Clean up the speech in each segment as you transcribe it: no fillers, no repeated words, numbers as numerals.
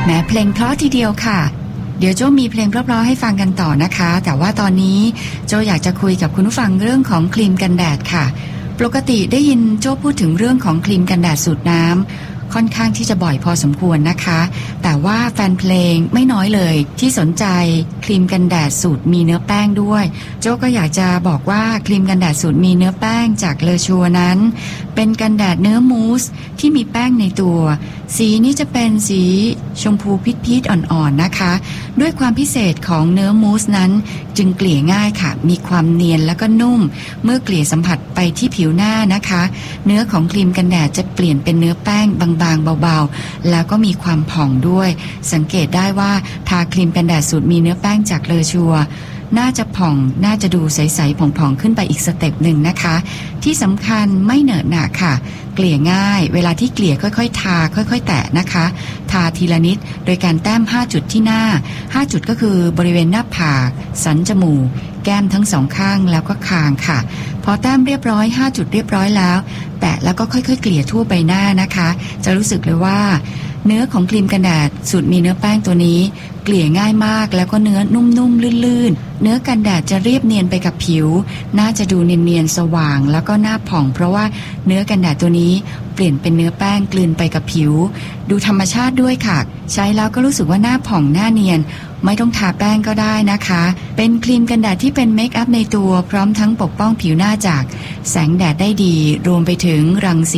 แหมเพลงเพราะทีเดียวค่ะเดี๋ยวโจ้มีเพลงเพราะๆให้ฟังกันต่อนะคะแต่ว่าตอนนี้โจ้อยากจะคุยกับคุณผู้ฟังเรื่องของครีมกันแดดค่ะปกติได้ยินโจ้พูดถึงเรื่องของครีมกันแดดสูตรน้ำค่อนข้างที่จะบ่อยพอสมควรนะคะแต่ว่าแฟนเพลงไม่น้อยเลยที่สนใจครีมกันแดดสูตรมีเนื้อแป้งด้วยโจ้ก็อยากจะบอกว่าครีมกันแดดสูตรมีเนื้อแป้งจากเลอชัวนั้นเป็นกันแดดเนื้อมูสที่มีแป้งในตัวสีนี้จะเป็นสีชมพูพีชๆอ่อนๆนะคะด้วยความพิเศษของเนื้อมูสนั้นจึงเกลี่ยง่ายค่ะมีความเนียนแล้วก็นุ่มเมื่อเกลี่ยสัมผัสไปที่ผิวหน้านะคะเนื้อของครีมกันแดดจะเปลี่ยนเป็นเนื้อแป้งบางๆเบาๆแล้วก็มีความผ่องด้วยสังเกตได้ว่าทาครีมกันแดดสูตรมีเนื้อแป้งจากเลอชัวน่าจะผ่องน่าจะดูใสๆผ่องๆขึ้นไปอีกสเต็ปหนึ่งนะคะที่สำคัญไม่เหนอะหนะค่ะเกลี่ยง่ายเวลาที่เกลี่ยค่อยๆทาค่อยๆแตะนะคะทาทีละนิดโดยการแต้ม5จุดที่หน้า5จุดก็คือบริเวณหน้าผากสันจมูกแก้มทั้งสองข้างแล้วก็คางค่ะพอแต้มเรียบร้อย5จุดเรียบร้อยแล้วแตะแล้วก็ค่อยๆเกลี่ยทั่วใบหน้านะคะจะรู้สึกเลยว่าเนื้อของครีมกันแดดสูตรมีเนื้อแป้งตัวนี้เกลี่ยง่ายมากแล้วก็เนื้อนุ่มๆลื่นๆเนื้อกันแดดจะเรียบเนียนไปกับผิวน่าจะดูเนียนๆสว่างแล้วก็หน้าผ่องเพราะว่าเนื้อกันแดดตัวนี้เปลี่ยนเป็นเนื้อแป้งกลืนไปกับผิวดูธรรมชาติด้วยค่ะใช้แล้วก็รู้สึกว่าหน้าผ่องหน้าเนียนไม่ต้องทาแป้งก็ได้นะคะเป็นครีมกันแดดที่เป็นเมคอัพในตัวพร้อมทั้งปกป้องผิวหน้าจากแสงแดดได้ดีรวมไปถึงรังสี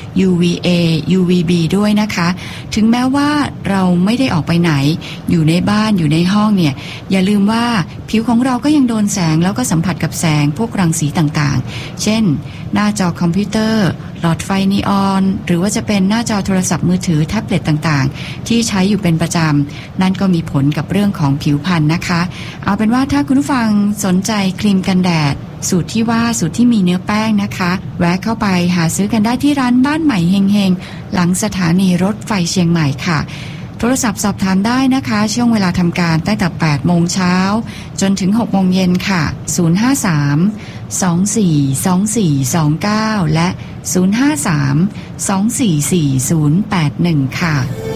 UVA UVB ด้วยนะคะถึงแม้ว่าเราไม่ได้ออกไปไหนอยู่ในบ้านอยู่ในห้องเนี่ยอย่าลืมว่าผิวของเราก็ยังโดนแสงแล้วก็สัมผัสกับแสงพวกรังสีต่างๆเช่นหน้าจอคอมพิวเตอร์หลอดไฟนีออนหรือว่าจะเป็นหน้าจอโทรศัพท์มือถือแท็บเล็ตต่างๆที่ใช้อยู่เป็นประจำนั่นก็มีผลกับเรื่องของผิวพรรณนะคะเอาเป็นว่าถ้าคุณผู้ฟังสนใจครีมกันแดดสูตรที่ว่าสูตรที่มีเนื้อแป้งนะคะแวะเข้าไปหาซื้อกันได้ที่ร้านบ้านใหม่เฮงๆหลังสถานีรถไฟเชียงใหม่ค่ะโทรศัพท์สอบถามได้นะคะช่วงเวลาทำการตั้งแต่8 โมงเช้าจนถึง6 โมงเย็นค่ะ053-242429และ053-244-081ค่ะ